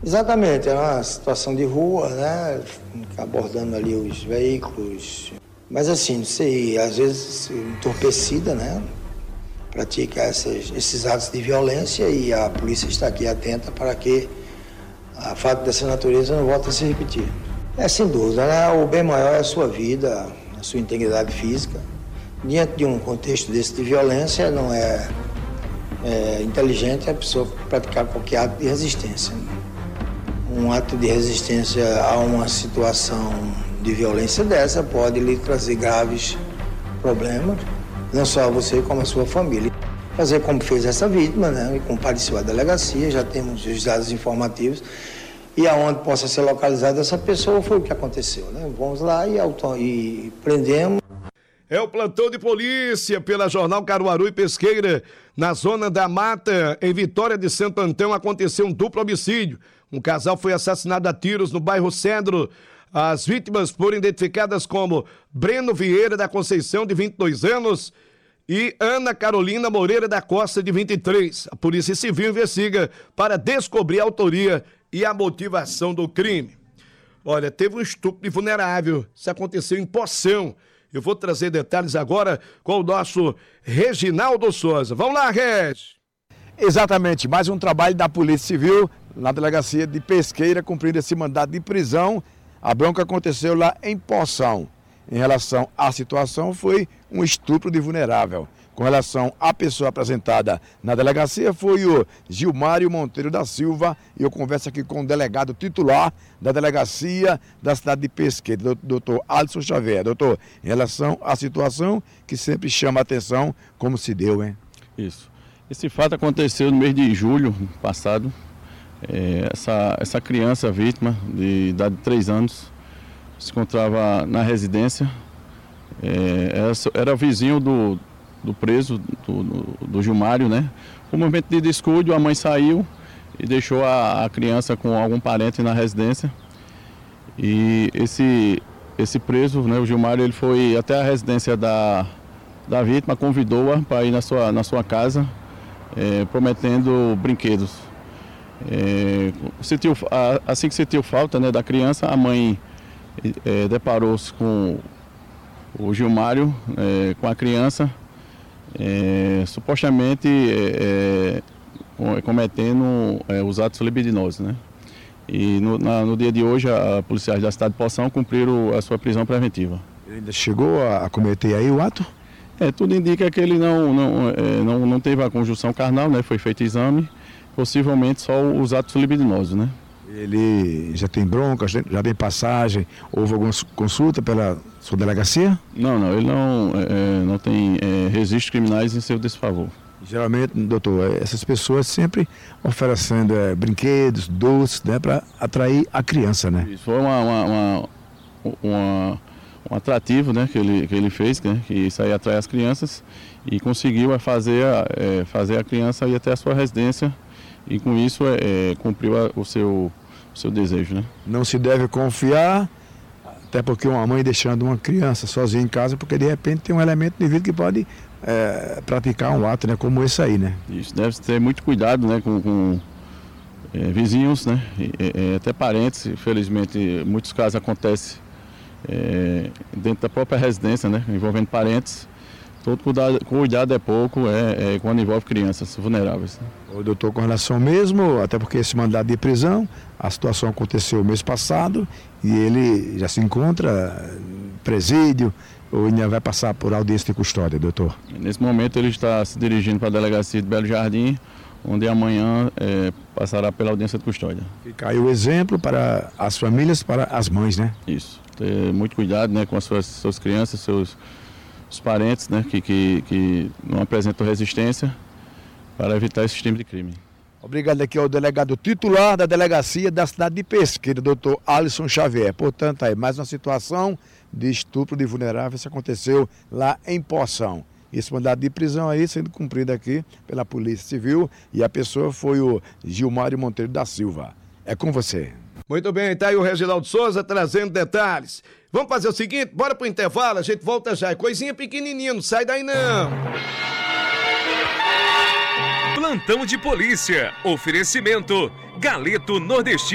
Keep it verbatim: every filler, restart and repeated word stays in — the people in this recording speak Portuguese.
Exatamente, era uma situação de rua, né? Abordando ali os veículos. Mas assim, não sei, às vezes entorpecida, né? Pratica essas, esses atos de violência e a polícia está aqui atenta para que a fato dessa natureza não volte a se repetir. É sem dúvida, né? O bem maior é a sua vida, a sua integridade física. Diante de um contexto desse de violência, não é, é inteligente a pessoa praticar qualquer ato de resistência. Um ato de resistência a uma situação de violência dessa pode lhe trazer graves problemas, não só a você como a sua família. Fazer como fez essa vítima, né? E compareceu à delegacia, já temos os dados informativos e aonde possa ser localizada essa pessoa foi o que aconteceu, né? Vamos lá e, auto... e prendemos. É o plantão de polícia pela Jornal Caruaru e Pesqueira. Na zona da Mata, em Vitória de Santo Antão, aconteceu um duplo homicídio. Um casal foi assassinado a tiros no bairro Cedro. As vítimas foram identificadas como Breno Vieira da Conceição, de vinte e dois anos, e Ana Carolina Moreira da Costa, de vinte e três. A Polícia Civil investiga para descobrir a autoria e a motivação do crime. Olha, teve um estupro de vulnerável. Isso aconteceu em Poção. Eu vou trazer detalhes agora com o nosso Reginaldo Souza. Vamos lá, Reg! Exatamente, mais um trabalho da Polícia Civil na delegacia de Pesqueira, cumprindo esse mandado de prisão. A bronca aconteceu lá em Poção. Em relação à situação, foi um estupro de vulnerável. Com relação à pessoa apresentada na delegacia, foi o Gilmário Monteiro da Silva, e eu converso aqui com o delegado titular da delegacia da cidade de Pesqueira, doutor Alisson Xavier. Doutor, em relação à situação que sempre chama a atenção, como se deu, hein? Isso. Esse fato aconteceu no mês de julho passado. É, essa, essa criança vítima, de idade de três anos, se encontrava na residência. É, era, era vizinho do, do preso, do, do, do Gilmário, né? Por um momento de descuido, a mãe saiu e deixou a, a criança com algum parente na residência. E esse, esse preso, né, o Gilmário, ele foi até a residência da, da vítima, convidou-a para ir na sua, na sua casa, é, prometendo brinquedos. É, sentiu, assim que sentiu falta, né, da criança, a mãe é, deparou-se com o Gilmário, é, com a criança, é, supostamente é, é, cometendo é, os atos libidinosos, né? E no, na, no dia de hoje, a, a policiais da cidade de Poção cumpriram a sua prisão preventiva. Ele ainda chegou a cometer aí o ato? É, tudo indica que ele não, não, é, não, não teve a conjunção carnal, né? Foi feito exame, possivelmente só os atos libidinosos, né? Ele já tem bronca, já tem passagem, houve alguma consulta pela sua delegacia? Não, não, ele não, é, não tem é, registros criminais em seu desfavor. Geralmente, doutor, essas pessoas sempre oferecendo é, brinquedos, doces, né, para atrair a criança, né? Isso foi uma, uma, uma, uma, um atrativo, né, que ele, que ele fez, né, que isso aí atrai as crianças, e conseguiu fazer, é, fazer a criança ir até a sua residência, e com isso é, é, cumpriu a, o, seu, o seu desejo, né? Não se deve confiar, até porque uma mãe deixando uma criança sozinha em casa, porque de repente tem um elemento de vida que pode é, praticar um ato, né, como esse aí, né? Isso, deve ter muito cuidado, né, com, com é, vizinhos, né, e, é, até parentes. Infelizmente, em muitos casos acontece é, dentro da própria residência, né, envolvendo parentes. Todo cuidado, cuidado é pouco é, é quando envolve crianças vulneráveis. O doutor, com relação mesmo, até porque esse mandado de prisão, a situação aconteceu mês passado e ele já se encontra presídio ou ainda vai passar por audiência de custódia, doutor? Nesse momento ele está se dirigindo para a delegacia de Belo Jardim, onde amanhã é, passará pela audiência de custódia. Fica aí o exemplo para as famílias, para as mães, né? Isso, ter muito cuidado, né, com as suas, suas crianças, seus os parentes, né, que, que, que não apresentam resistência, para evitar esse tipo de crime. Obrigado aqui ao delegado titular da delegacia da cidade de Pesqueira, doutor Alisson Xavier. Portanto, aí mais uma situação de estupro de vulneráveis que aconteceu lá em Poção. Esse mandado de prisão aí sendo cumprido aqui pela Polícia Civil e a pessoa foi o Gilmário Monteiro da Silva. É com você. Muito bem, tá aí o Reginaldo Souza trazendo detalhes. Vamos fazer o seguinte, bora pro intervalo, a gente volta já. É coisinha pequenininha, não sai daí não. Plantão de polícia. Oferecimento Galeto Nordestino.